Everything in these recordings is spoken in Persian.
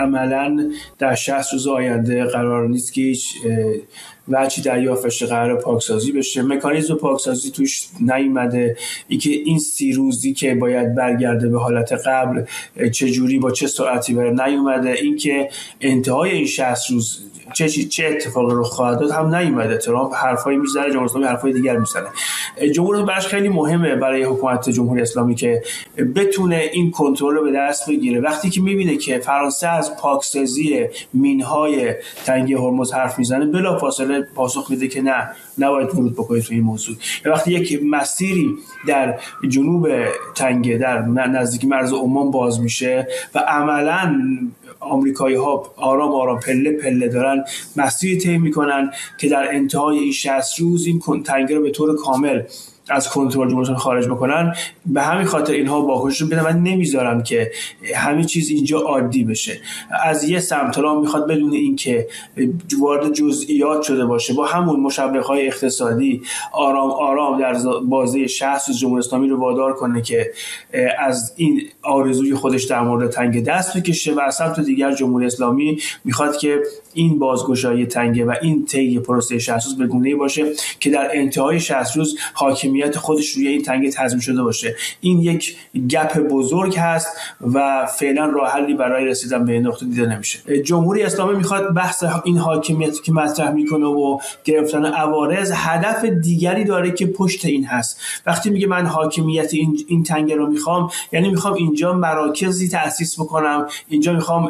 عملاً در 60 روز آینده قرار نیست که هیچ وجهی دریافت بشه، قرار پاکسازی بشه. مکانیزم پاکسازی توش نیومده. اینکه این 30 روزی که باید برگرده به حالت قبل چجوری با چه سرعتی بره نیومده. اینکه انتهای این 60 روز چه اتفاقی رخ خواهد داد هم نیومده. ترامپ حرفایی میزنه، جمهوری اسلامی حرفای دیگر میزنه. جمهوری اسلامی براش خیلی مهمه برای حکومت جمهوری اسلامی که بتونه این کنترل رو به دست بگیره. وقتی که میبینه که فرانسه از پاکسازی مینهای تنگه هرمز حرف میزنه، بلافاصله پاسخ میده که نه، نباید ورود بکنید تو این موضوع. وقتی یک مسیری در جنوب تنگه در نزدیک مرز عمان باز میشه و عملاً آمریکایی‌ها آرام آرام پله پله دارن مسیری طی میکنن که در انتهای این 60 روز این تنگه رو به طور کامل از کنترل جمهوری خارج بکنن. به همین خاطر اینها واکنش بدن و نمیذارن که همه چیز اینجا عادی بشه. از یه سمت ترامپ میخواد بدون اینکه وارد جزئیات شده باشه با همون مشوق‌های اقتصادی آرام آرام در بازه 60 روز جمهوری اسلامی رو وادار کنه که از این آرزوی خودش در مورد تنگه دست بکشه و از سمت دیگر جمهوری اسلامی میخواد که این بازگشایی تنگه و این طی پروسه 60 روز به گونه‌ای باشه که در انتهای 60 روز حاکمیت خودش روی این تنگه تضمین شده باشه. این یک گپ بزرگ هست و فعلا راه حلی برای رسیدن به این نقطه دیده نمیشه. جمهوری اسلامی میخواد بحث این حاکمیتی که مطرح میکنه و گرفتن عوارض هدف دیگری داره که پشت این هست. وقتی میگه من حاکمیت این تنگه رو میخوام، یعنی میخوام اینجا مراکزی تأسیس بکنم، اینجا میخوام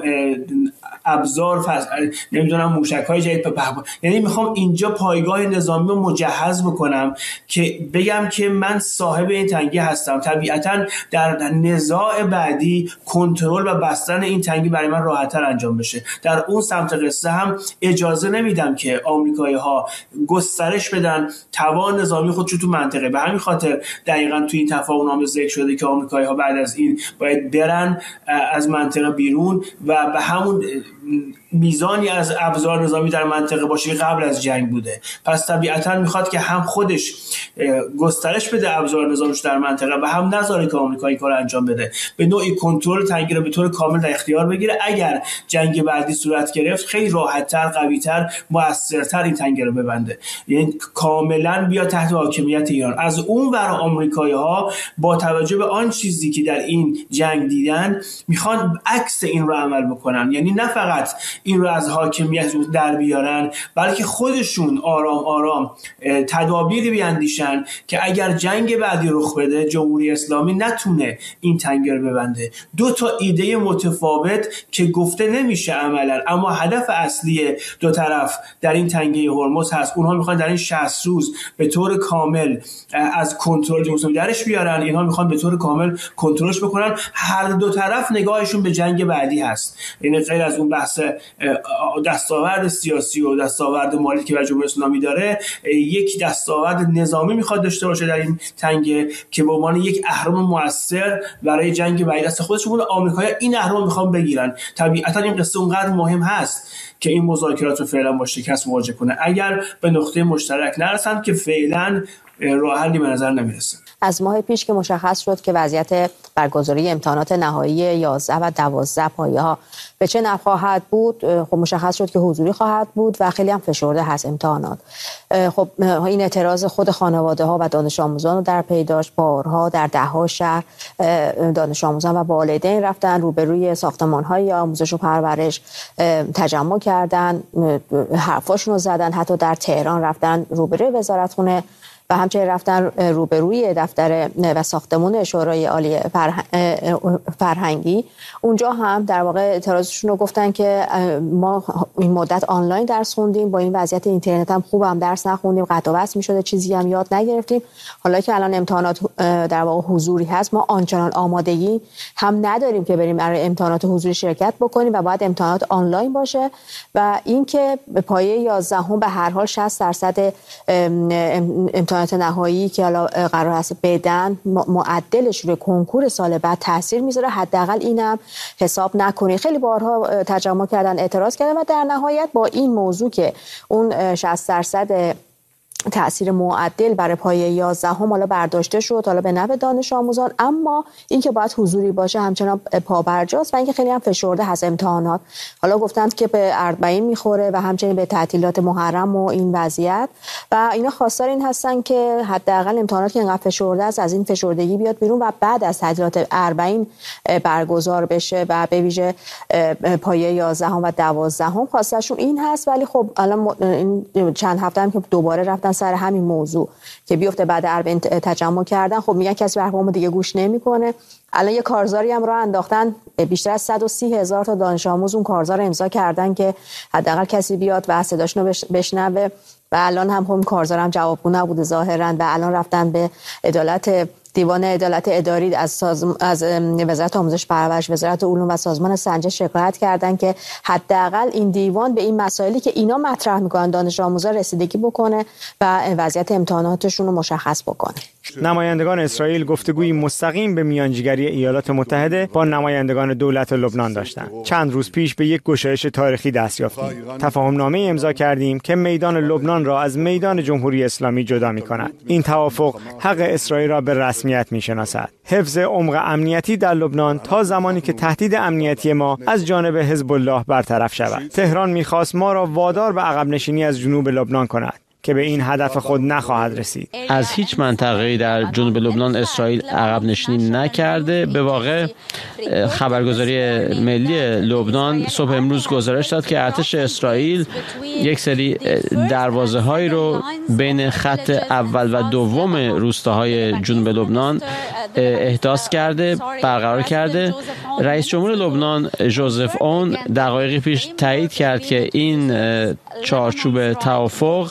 ابزار نمیدونم موشک‌های جدید یعنی میخوام اینجا پایگاه نظامی رو مجهز بکنم که بگم که من صاحب این تنگه هستم. طبیعتاً در نزاع بعدی کنترل و بستن این تنگه برای من راحت‌تر انجام بشه. در اون سمت قصه هم اجازه نمیدم که آمریکایی‌ها گسترش بدن توان نظامی خودشون تو منطقه. به همین خاطر دقیقاً تو این تفاهم‌نامه ذکر شده که آمریکایی‌ها بعد از این باید برن از منطقه بیرون و به همون میزانی از ابزار نظامی در منطقه باشه که قبل از جنگ بوده. پس طبیعتاً میخواد که هم خودش گسترش بده ابزار نظامیش در منطقه و هم نذاره که آمریکا این کارو انجام بده. به نوعی کنترل تنگه رو به طور کامل در اختیار بگیره. اگر جنگ بعدی صورت گرفت خیلی راحت‌تر، قوی‌تر، موثرتر این تنگه رو ببنده. یعنی کاملاً بیا تحت حاکمیت ایران. از اون ور آمریکایی‌ها با توجه به آن چیزی که در این جنگ دیدن میخوان عکس این رو عمل بکنن. یعنی نه فقط این رو از حاکمیت در بیارن، بلکه خودشون آرام آرام تدابیری بیاندیشن که اگر جنگ بعدی رخ بده جمهوری اسلامی نتونه این تنگه رو ببنده. دو تا ایده متفاوت که گفته نمیشه عملا، اما هدف اصلی دو طرف در این تنگه هرمز هست. اونها میخوان در این 60 روز به طور کامل از کنترل جمهوری اسلامی درش بیارن، اینها میخوان به طور کامل کنترلش بکنن. هر دو طرف نگاهشون به جنگ بعدی هست. یعنی غیر از اون بحث دستاورد سیاسی و دستاورد مالی که جمهوری اسلامی داره، یک دستاورد نظامی میخواد داشته باشه در این تنگه که به عنوان یک اهرم موثر برای جنگ بعدی دست خودشون. آمریکایی‌ها این اهرم میخوان بگیرن. طبیعتا این قصه اونقدر مهم هست که این مذاکرات رو فعلا با شکست مواجه کنه اگر به نقطه مشترک نرسن که فعلا راه حلی به نظر نمیرسه. از ماه پیش که مشخص شد که وضعیت برگزاری امتحانات نهایی 11 و 12 پایه‌ها به چه نحو خواهد بود، خب مشخص شد که حضوری خواهد بود و خیلی هم فشرده هست امتحانات. خب این اعتراض خود خانواده‌ها و دانش آموزان رو در پی داشت. بارها در ده‌ها شهر دانش آموزان و والدین رفتن روبروی ساختمان‌های آموزش و پرورش تجمع کردن، حرفاشون رو زدن. حتی در تهران رفتن روبروی وزارتخونه و همچنین رفتن روبروی دفتر و ساختمان شورای عالی فرهنگی. اونجا هم در واقع اعتراضشون رو گفتن که ما این مدت آنلاین درس خوندیم، با این وضعیت اینترنت هم خوبم درس نخوندیم، قطع و وصل می‌شده، چیزی هم یاد نگرفتیم. حالا که الان امتحانات در واقع حضوری هست، ما آنچنان آمادگی هم نداریم که بریم برای امتحانات حضوری شرکت بکنیم و باید امتحانات آنلاین باشه. و اینکه به پایه 11 به هر حال 60% امتحانات نهایی که حالا قرار است بدن معدلش روی کنکور سال بعد تاثیر میذاره، حداقل اینم حساب نکنی. خیلی بارها تجمع کردن، اعتراض کردن و در نهایت با این موضوع که اون 60% تأثیر معدل برای پایه 11 حالا برداشته شد، حالا به نفع دانش آموزان، اما اینکه باید حضوری باشه همچنان پابرجاست و اینکه خیلی هم فشرده هست امتحانات. حالا گفتند که به اربعین میخوره و همچنین به تعطیلات محرم و این وضعیت و اینا خواستار این هستن که حداقل امتحانات که اینقدر فشرده است از این فشردگی بیاد بیرون و بعد از تعطیلات اربعین برگزار بشه و به ویژه پایه 11 و 12 خواستشون این هست. ولی خب الان این چند هفته هم که دوباره رفتن سر همین موضوع که بیفته بعد اربعین تجمع کردن، خب میگن کسی به حرفمون دیگه گوش نمیکنه. الان یه کارزاری هم راه انداختن، بیشتر از 130,000 تا دانش آموز اون کارزار امضا کردن که حداقل کسی بیاد و صداشون رو بشنوه و الان هم کارزار هم جوابگو نبوده ظاهرا و الان رفتن به دیوان عدالت اداری از وزارت آموزش پرورش، وزارت علوم و سازمان سنجش شکایت کردن که حداقل این دیوان به این مسائلی که اینا مطرح میکنن دانش آموزا رسیدگی بکنه و وضعیت امتحاناتشون رو مشخص بکنه. نمایندگان اسرائیل گفتگوی مستقیم به میانجیگری ایالات متحده با نمایندگان دولت لبنان داشتند. چند روز پیش به یک گشایش تاریخی دست یافتیم. تفاهمنامه امضا کردیم که میدان لبنان را از میدان جمهوری اسلامی جدا می‌کند. این توافق حق اسرائیل را به رسمیت می‌شناسد. حفظ عمق امنیتی در لبنان تا زمانی که تهدید امنیتی ما از جانب حزب الله برطرف شود. تهران می‌خواست ما را وادار به عقب نشینی از جنوب لبنان کند که به این هدف خود نخواهد رسید. از هیچ منطقه‌ای در جنوب لبنان اسرائیل عقب نشینی نکرده. به واقع خبرگزاری ملی لبنان صبح امروز گزارش داد که ارتش اسرائیل یک سری دروازه‌هایی رو بین خط اول و دوم روستاهای جنوب لبنان احداث کرده، برقرار کرده. رئیس جمهور لبنان ژوزف اون دقایقی پیش تایید کرد که این چارچوب توافق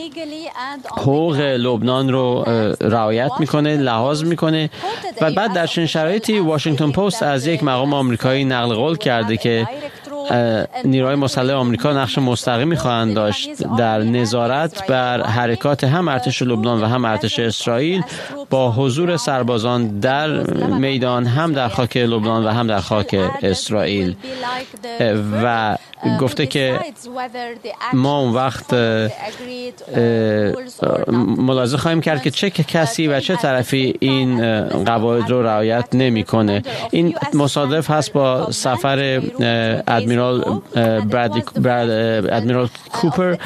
حقوق لبنان رو رعایت میکنه، لحاظ میکنه و بعد در چنین شرایطی واشنگتن پست از یک مقام آمریکایی نقل قول کرده که نیروهای مسلح آمریکا نقش مستقیمی خواهند داشت در نظارت بر حرکات هم ارتش لبنان و هم ارتش اسرائیل با حضور سربازان در میدان، هم در خاک لبنان و هم در خاک اسرائیل. و گفته که ما اون وقت ملاحظه خواهیم کرد که چه کسی و چه طرفی این قواعد رو رعایت نمی‌کنه. این مصادف هست با سفر ادمیرال کوپر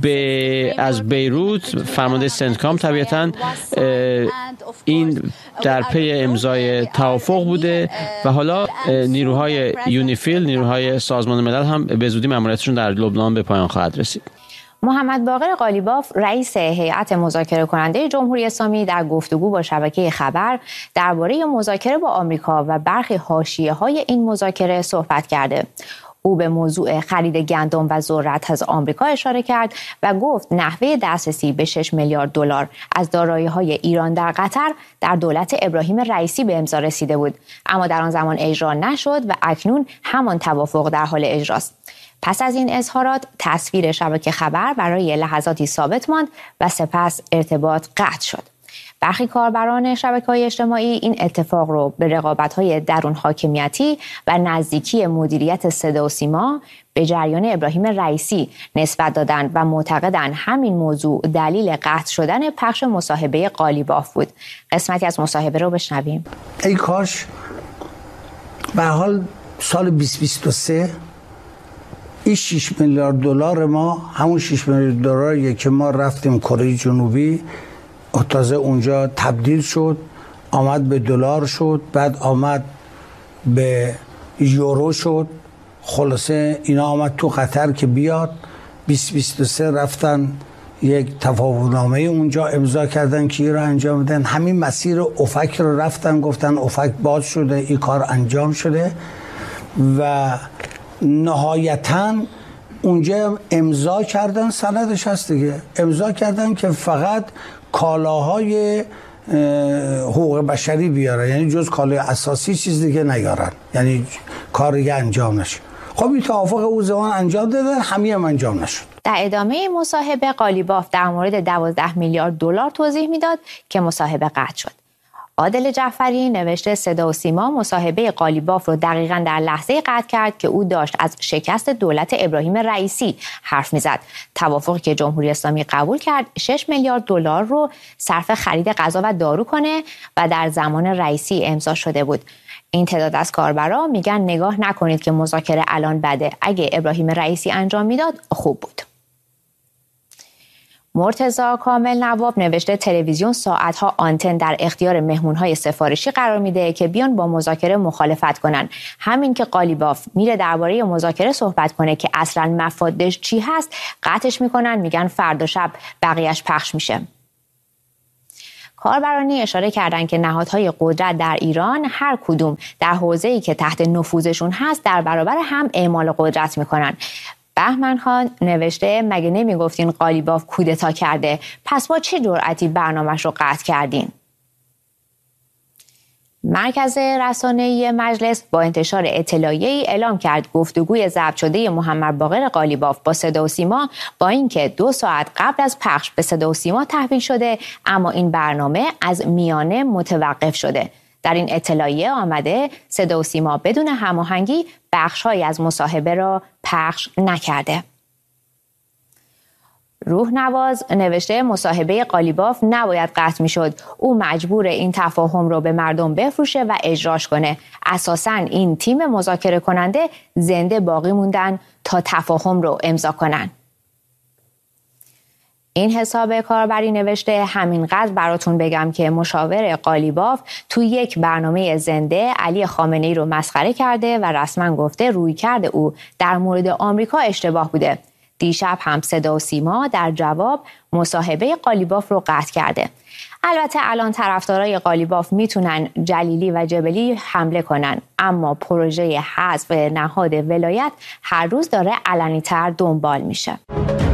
از بیروت، فرمانده سنتکام. طبیعتاً این در پی امضای توافق بوده و حالا نیروهای یونیفیل، نیروهای سازمان ملل هم به زودی ماموریتشون در لبنان به پایان خواهد رسید. محمد باقر قالیباف رئیس هیئت مذاکره کننده جمهوری اسلامی در گفتگو با شبکه خبر درباره مذاکره با آمریکا و برخی حاشیه‌های این مذاکره صحبت کرده. او به موضوع خرید گندم و ذرت از آمریکا اشاره کرد و گفت نحوه دسترسی به 6 میلیارد دلار از دارایی‌های ایران در قطر در دولت ابراهیم رئیسی به امضا رسیده بود، اما در آن زمان اجرا نشد و اکنون همان توافق در حال اجراست. پس از این اظهارات تصویر شبکه خبر برای لحظاتی ثابت ماند و سپس ارتباط قطع شد. برخی کاربران شبکه‌های اجتماعی این اتفاق رو به رقابت‌های درون حاکمیتی و نزدیکی مدیریت صدا و سیما به جریان ابراهیم رئیسی نسبت دادند و معتقدند همین موضوع دلیل قطع شدن پخش مصاحبه قالیباف بود. قسمتی از مصاحبه رو بشنویم. ای کاش به حال سال 2023 این 6 میلیارد دلار ما همون 6 میلیارد دلاریه که ما رفتیم کره جنوبی، تازه اونجا تبدیل شد، آمد به دلار شد، بعد آمد به یورو شد، خلاصه اینا آمد تو قطر که بیاد. 2023 رفتن یک تفاهمنامه اونجا امضا کردن که این رو انجام بدن. همین مسیر افک رو رفتن، گفتن افک باز شده، این کار انجام شده و نهایتاً اونجا امضا کردن، سندش هست دیگه، امضا کردن که فقط کالاهای حقوق بشری بیارن، یعنی جز کالای اساسی چیز دیگه نیارن، یعنی کار دیگه انجام نشه. خب این توافق او زمان انجام دادن، همین هم انجام نشد. در ادامه مصاحبه قالیباف در مورد 12 میلیارد دلار توضیح میداد که مصاحبه قطع شد. عادل جعفری نوشته صدا و سیما مصاحبه قالیباف رو دقیقاً در لحظه قطع کرد که او داشت از شکست دولت ابراهیم رئیسی حرف میزد. توافقی که جمهوری اسلامی قبول کرد 6 میلیارد دلار رو صرف خرید غذا و دارو کنه و در زمان رئیسی امضا شده بود. این تعداد از کاربرا میگن نگاه نکنید که مذاکره الان بده، اگه ابراهیم رئیسی انجام میداد خوب بود. مرتضی کامل نواب نوشته تلویزیون ساعتها آنتن در اختیار مهمونهای سفارشی قرار میده که بیان با مذاکره مخالفت کنن. همین که قالیباف میره درباره مذاکره صحبت کنه که اصلا مفادش چی هست قطعش میکنن، میگن فردا شب بقیهش پخش میشه. کاربرانی اشاره کردند که نهادهای قدرت در ایران هر کدوم در حوزه‌ای که تحت نفوذشون هست در برابر هم اعمال قدرت میکنن. بهمن خان نوشته مگه نمیگفتین قالیباف کودتا کرده، پس با چه جرأتی برنامه‌اش رو قطع کردین؟ مرکز رسانه‌ای مجلس با انتشار اطلاعیه‌ای اعلام کرد گفتگوی ضبط شده محمد باقر قالیباف با صدا و سیما با اینکه 2 ساعت قبل از پخش به صدا و سیما تحویل شده، اما این برنامه از میانه متوقف شده. در این اطلاعیه آمده صدا و سیما بدون هماهنگی بخش‌هایی از مصاحبه را پخش نکرده. روحنواز نوشته مصاحبه قالیباف نباید قطع میشد. او مجبور این تفاهم رو به مردم بفروشه و اجراش کنه. اساساً این تیم مذاکره کننده زنده باقی موندن تا تفاهم رو امضا کنن. این حساب کاربری نوشته همینقدر براتون بگم که مشاور قالیباف تو یک برنامه زنده علی خامنه‌ای رو مسخره کرده و رسما گفته رویکرد او در مورد آمریکا اشتباه بوده. دیشب هم صدا و سیما در جواب مصاحبه قالیباف رو قطع کرده. البته الان طرفدارای قالیباف میتونن جلیلی و جبلی حمله کنن، اما پروژه حذف نهاد ولایت هر روز داره علنی‌تر دنبال میشه.